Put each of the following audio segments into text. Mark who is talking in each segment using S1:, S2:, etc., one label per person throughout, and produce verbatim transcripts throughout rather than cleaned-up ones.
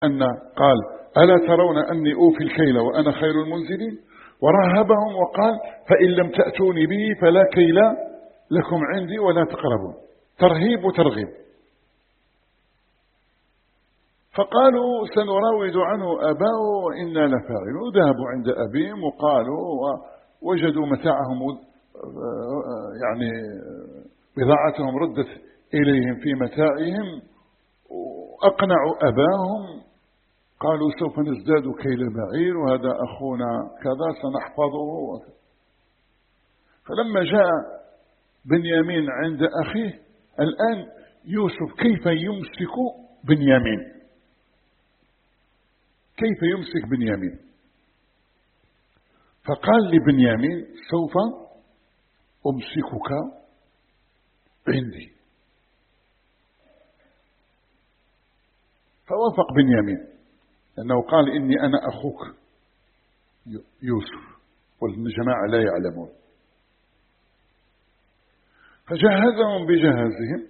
S1: أن قال ألا ترون أني أوفي الكيل وأنا خير المنزلين، ورهبهم وقال فإن لم تأتوني به فلا كيل لكم عندي ولا تقربون، ترهيب وترغيب. فقالوا سنراود عنه أباه وإنا لفاعلون. ذهبوا عند أبيهم وقالوا ووجدوا متاعهم يعني بضاعتهم ردت إليهم في متاعهم، وأقنعوا أباهم، قالوا سوف نزداد كيل بعير وهذا أخونا كذا سنحفظه. فلما جاء بنيامين عند أخيه الآن يوسف كيف يمسك بنيامين، كيف يمسك بنيامين؟ فقال لبنيامين سوف أمسكك عندي. فوافق بنيامين لأنه قال إني أنا أخوك يوسف والجماعة لا يعلمون. فجهزهم بجهازهم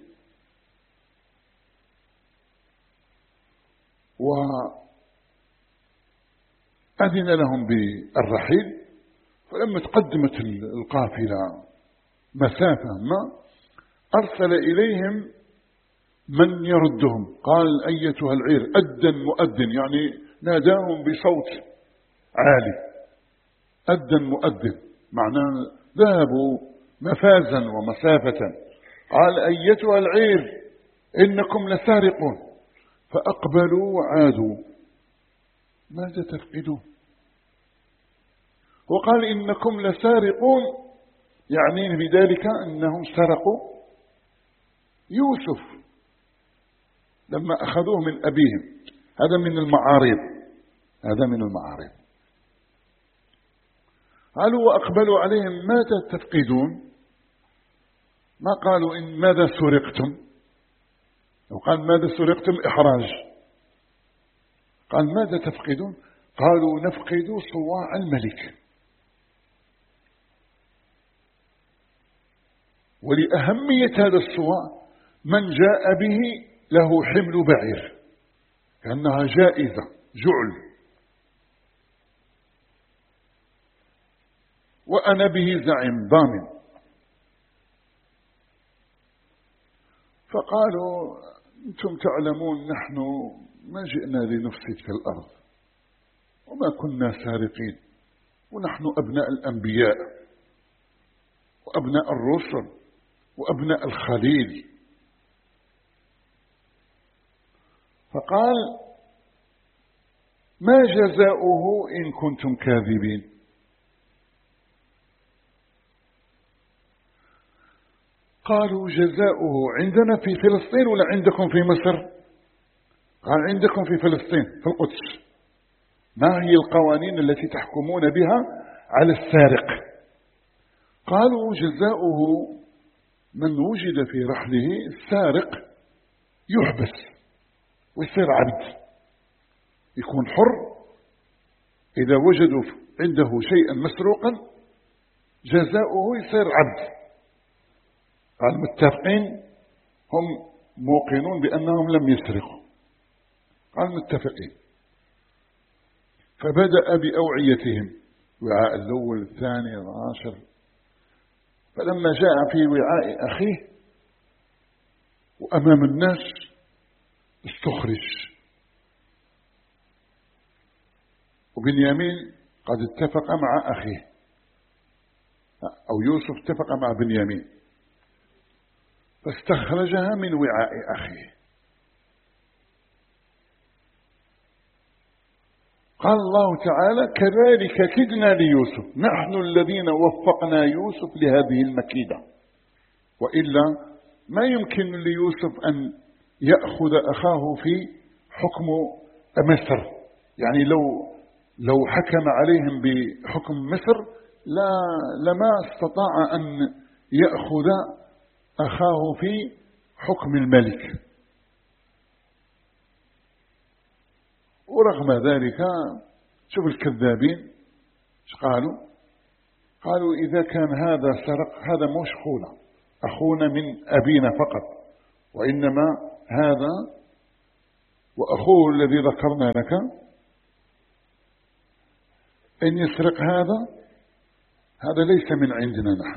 S1: وأذن لهم بالرحيل. فلما تقدمت القافلة مسافة ما أرسل إليهم من يردهم، قال أيتها العير أذن مؤذن، يعني ناداهم بصوت عالي، أذن مؤذن معناه ذهبوا مفازا ومسافة. قال أيتها العير إنكم لسارقون. فأقبلوا وعادوا، ماذا تفقدون؟ وقال إنكم لسارقون، يعني بذلك أنهم سرقوا يوسف لما أخذوه من أبيهم. هذا من المعارض، هذا من المعارض. قالوا وأقبلوا عليهم ماذا تفقدون؟ ما قالوا إن ماذا سرقتم، لو قال ماذا سرقتم إحراج. قال ماذا تفقدون؟ قالوا نفقد صواع الملك، ولأهمية هذا الصواع من جاء به له حمل بعير كأنها جائزة جعل، وأنا به زعيم ضامن. فقالوا أنتم تعلمون نحن ما جئنا لنفسد في الأرض وما كنا سارقين، ونحن أبناء الأنبياء وأبناء الرسل وأبناء الخليل. فقال ما جزاؤه إن كنتم كاذبين؟ قالوا جزاؤه عندنا في فلسطين ولا عندكم في مصر؟ قال عندكم في فلسطين في القدس. ما هي القوانين التي تحكمون بها على السارق؟ قالوا جزاؤه من وجد في رحله السارق يحبس ويصير عبد، يكون حر. إذا وجدوا عنده شيئا مسروقا جزاؤه يصير عبد. قال متفقين؟ هم موقنون بأنهم لم يسرقوا. قال متفقين. فبدأ بأوعيتهم، وعاء الأول الثاني العاشر. فلما جاء في وعاء أخيه وأمام الناس استخرج. وبنيامين قد اتفق مع أخيه، أو يوسف اتفق مع بنيامين، فاستخرجها من وعاء أخيه. قال الله تعالى كذلك كدنا ليوسف نحن الذين وفقنا يوسف لهذه المكيدة، وإلا ما يمكن ليوسف أن يأخذ أخاه في حكم مصر. يعني لو لو حكم عليهم بحكم مصر لا لما استطاع أن يأخذ أخاه في حكم الملك. ورغم ذلك شوف الكذابين ايش قالوا؟ قالوا إذا كان هذا سرق هذا مش أخونا، أخونا من أبينا فقط، وإنما هذا وأخوه الذي ذكرنا لك إن يسرق هذا هذا ليس من عندنا نحن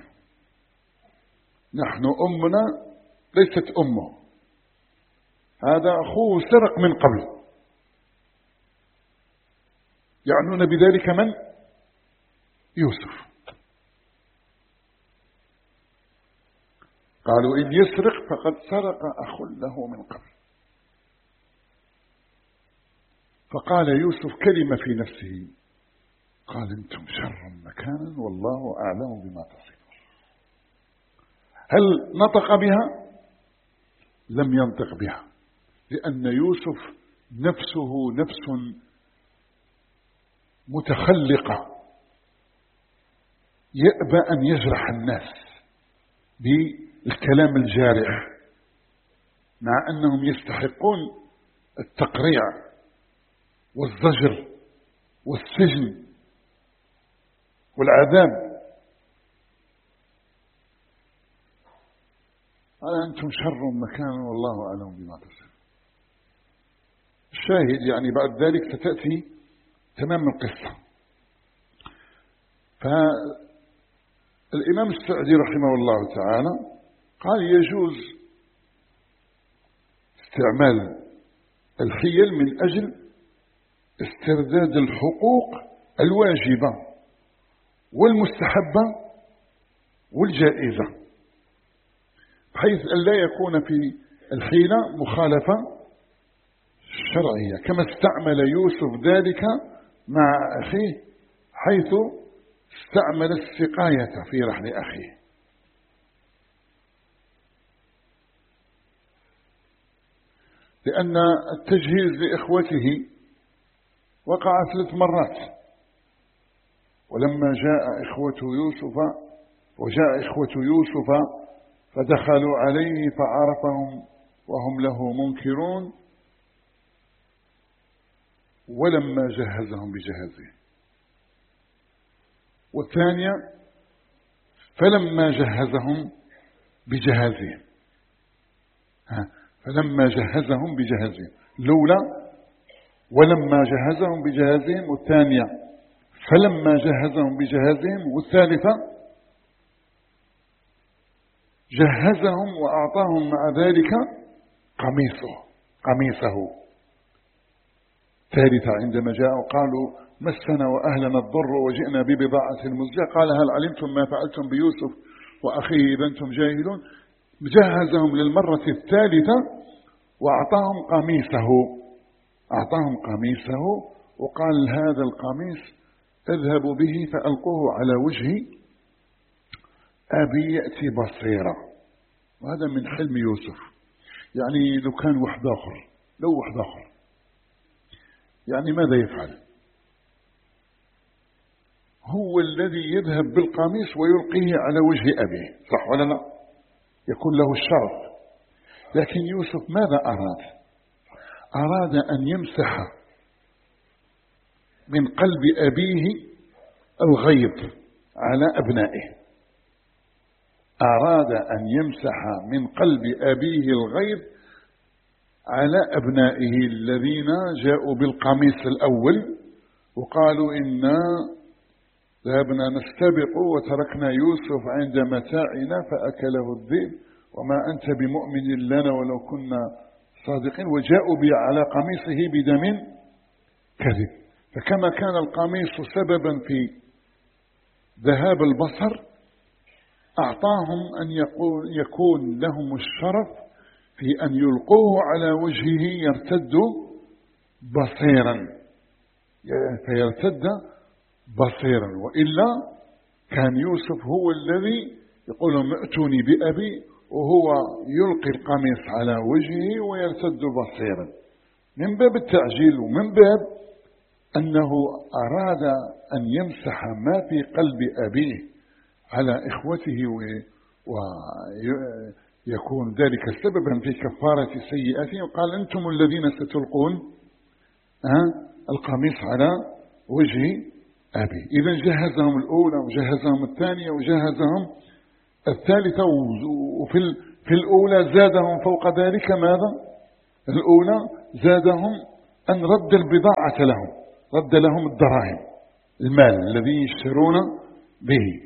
S1: نحن أمنا ليست أمه، هذا أخوه سرق من قبل. يعنون بذلك من؟ يوسف. قالوا إن يسرق فقد سرق أخ له من قبل. فقال يوسف كلمة في نفسه، قال أنتم شر مكانا والله أعلم بما تصفون. هل نطق بها؟ لم ينطق بها، لأن يوسف نفسه نفس متخلقة يأبى أن يجرح الناس بالكلام الجارح، مع أنهم يستحقون التقريع والزجر والسجن والعذاب. قال أنتم شر مكانا والله أعلم بما تصفون. الشاهد يعني بعد ذلك ستأتي تمام القصة. فالإمام السعدي رحمه الله تعالى قال يجوز استعمال الحيل من أجل استرداد الحقوق الواجبة والمستحبة والجائزة، بحيث أن لا يكون في الحيلة مخالفة شرعية، كما استعمل يوسف ذلك مع أخيه حيث استعمل السقاية في رحل أخيه. لأن التجهيز لإخوته وقع ثلاث مرات، ولما جاء إخوة يوسف وجاء إخوة يوسف فدخلوا عليه فعرفهم وهم له منكرون، ولما جهزهم بجهازه. والثانية فلما جهزهم بجهازهم فلما جهزهم بجهازهم لولا ولما جهزهم بجهازهم، والثانية فلما جهزهم بجهازهم، والثالثة جهزهم وأعطاهم مع ذلك قميصه قميصه ثالثة عندما جاءوا قالوا مسنا وأهلنا الضر وجئنا ببضاعة مزجاة، قال هل علمتم ما فعلتم بيوسف وأخيه إذا أنتم جاهلون. جهزهم للمرة الثالثة وأعطاهم قميصه أعطاهم قميصه وقال هذا القميص اذهبوا به فألقوه على وجه أبي يأتي بصيرا. وهذا من حلم يوسف، يعني لو كان واحد آخر لو واحد آخر يعني ماذا يفعل؟ هو الذي يذهب بالقميص ويلقيه على وجه أبيه، صح ولا لا؟ يكون له الشرف. لكن يوسف ماذا أراد؟ أراد أن يمسح من قلب أبيه الغيظ على أبنائه، أراد أن يمسح من قلب أبيه الغيظ على أبنائه الذين جاءوا بالقميص الأول وقالوا إنا ذهبنا نستبق وتركنا يوسف عند متاعنا فأكله الذئب وما أنت بمؤمن لنا ولو كنا صادقين، وجاءوا به على قميصه بدم كذب. فكما كان القميص سببا في ذهاب البصر، أعطاهم أن يكون لهم الشرف في أن يلقوه على وجهه يرتد بصيرا فيرتد بصيرا. وإلا كان يوسف هو الذي يقول ائتوني بأبي وهو يلقي القميص على وجهه ويرتد بصيرا، من باب التعجيل ومن باب أنه أراد أن يمسح ما في قلب أبيه على إخوته ويكون ذلك سببا في كفارة سيئاتهم. قال أنتم الذين ستلقون القميص على وجه أبي. إذا جهزهم الأولى وجهزهم الثانية وجهزهم الثالثة، وفي في الأولى زادهم فوق ذلك ماذا؟ الأولى زادهم أن رد البضاعة لهم، رد لهم الدراهم، المال الذي يشترون به.